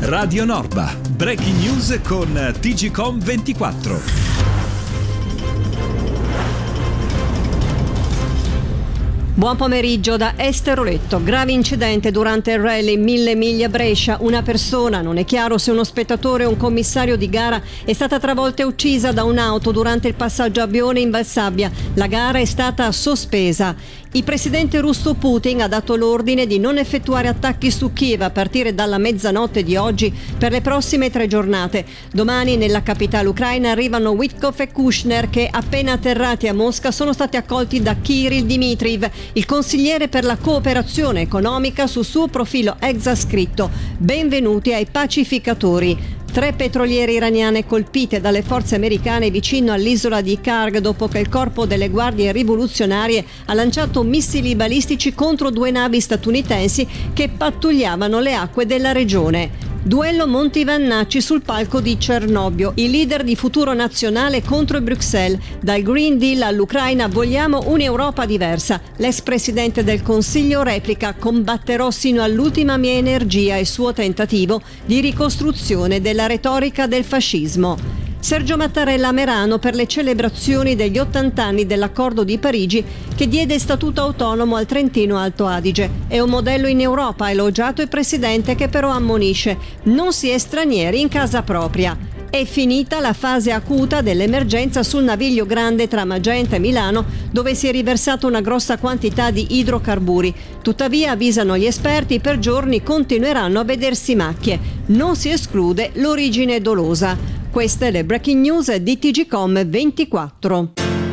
Radio Norba. Breaking news con TGcom 24. Buon pomeriggio da Esteroletto. Grave incidente durante il rally 1000 miglia Brescia. Una persona, non è chiaro se uno spettatore o un commissario di gara, è stata travolta e uccisa da un'auto durante il passaggio a Bione in Valsabbia. La gara è stata sospesa. Il presidente russo Putin ha dato l'ordine di non effettuare attacchi su Kiev a partire dalla mezzanotte di oggi per le prossime 3 giornate. Domani nella capitale ucraina arrivano Witkoff e Kushner che, appena atterrati a Mosca, sono stati accolti da Kirill Dmitriev, il consigliere per la cooperazione economica. Sul suo profilo ex ha scritto: benvenuti ai pacificatori. 3 petroliere iraniane colpite dalle forze americane vicino all'isola di Karg dopo che il corpo delle guardie rivoluzionarie ha lanciato missili balistici contro 2 navi statunitensi che pattugliavano le acque della regione. Duello Monti Vannacci sul palco di Cernobbio. Il leader di Futuro Nazionale contro Bruxelles. Dal Green Deal all'Ucraina vogliamo un'Europa diversa. L'ex presidente del Consiglio replica: combatterò sino all'ultima mia energia, il suo tentativo di ricostruzione della retorica del fascismo. Sergio Mattarella a Merano per le celebrazioni degli 80 anni dell'Accordo di Parigi che diede statuto autonomo al Trentino Alto Adige. È un modello in Europa, ha elogiato il presidente, che però ammonisce: non si è stranieri in casa propria. È finita la fase acuta dell'emergenza sul Naviglio Grande tra Magenta e Milano, dove si è riversata una grossa quantità di idrocarburi. Tuttavia, avvisano gli esperti, per giorni continueranno a vedersi macchie. Non si esclude l'origine dolosa. Queste le breaking news di TGcom 24.